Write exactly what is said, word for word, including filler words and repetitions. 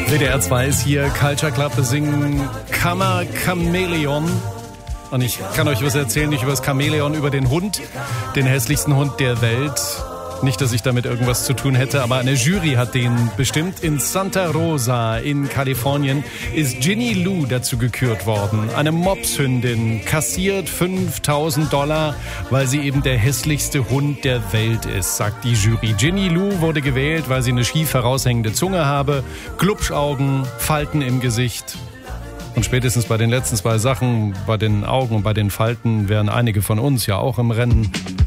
W D R zwei ist hier, Culture Club, wir singen Kammer Chamäleon. Und ich kann euch was erzählen, nicht über das Chamäleon, über den Hund, den hässlichsten Hund der Welt. Nicht, dass ich damit irgendwas zu tun hätte, aber eine Jury hat den bestimmt. In Santa Rosa in Kalifornien ist Ginny Lou dazu gekürt worden. Eine Mopshündin, kassiert fünftausend Dollar, weil sie eben der hässlichste Hund der Welt ist, sagt die Jury. Ginny Lou wurde gewählt, weil sie eine schief heraushängende Zunge habe, Glubschaugen, Falten im Gesicht. Und spätestens bei den letzten zwei Sachen, bei den Augen und bei den Falten, wären einige von uns ja auch im Rennen.